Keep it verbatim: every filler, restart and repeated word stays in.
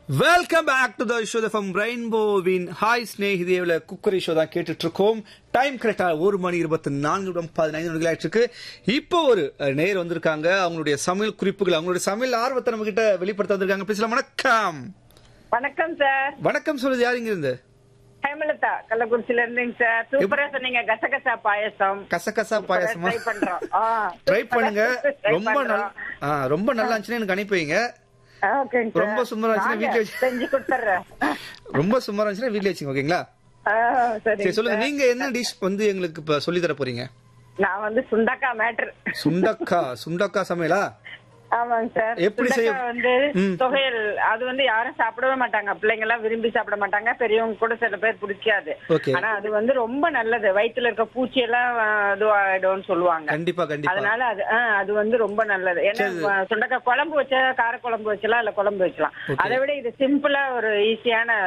Welcome back to the show from ரெயின்போவின் hi ஸ்நேகிதேவில் cookery show தான் கேட்டுட்டு இருக்கோம். டைம் கரெக்டா ஒரு மணி இருபத்தி நான்கு நிமிடம் பதினைந்து நிமிடங்கள் ஆயிட்டு இருக்கு. இப்போ ஒரு நேர் வந்திருக்காங்க. அவங்களுடைய சமையல் குறிப்புகள், அவங்களுடைய சமையல் ஆர்வத்தை நம்ம கிட்ட வெளிப்படுத்த வந்திருக்காங்க. பேசலாம். வணக்கம். வணக்கம் சார். வணக்கம். சொல்றது யார் இங்க இருந்து? ஹேமலதா கள்ளக்குறிச்சில இருந்துங்க சார். சூப்பரா சொன்னீங்க. கசகசா பாயசம். கசகசா பாயசமா ட்ரை பண்றோம். ட்ரை பண்ணுங்க. ரொம்ப நல்லா ரொம்ப நல்லா இருந்துச்சுன்னா எனக்கு அனுப்பி வைங்க. ரொம்ப சுமாரா இருந்துச்சுன்னா வீட்ல செஞ்சு கொடுத்துறேன். ரொம்ப சுமாரா இருந்துச்சுன்னா வீட்ல வச்சுங்க. ஓகேங்களா? சரி, சொல்லுங்க. நீங்க என்ன டிஷ் வந்து எங்களுக்கு இப்ப சொல்லி தர போறீங்க? நான் வந்து சுண்டக்கா மேட்டர். சுண்டக்கா சுண்டக்கா சமையலா? ஆமாங்க சார். எப்படி செய்ய வந்து தொகையல் அது வந்து யாரும் சாப்பிடவே மாட்டாங்க. பிள்ளைங்க எல்லாம் விரும்பி சாப்பிட மாட்டாங்க. பெரியவங்க கூட சில பேர் பிடிக்காது. ஆனா அது வந்து ரொம்ப நல்லது. வயிற்றுல இருக்க பூச்சி எல்லாம் இதுவாயிடும்னு சொல்லுவாங்க. கண்டிப்பா கண்டிப்பா. அதனால அது அது வந்து ரொம்ப நல்லது. ஏன்னா சுண்டக்காய் குழம்பு வச்சா கார குழம்பு வச்சலாம், இல்ல குழம்பு வச்சலாம். அதை விட இது சிம்பிளா ஒரு ஈஸியான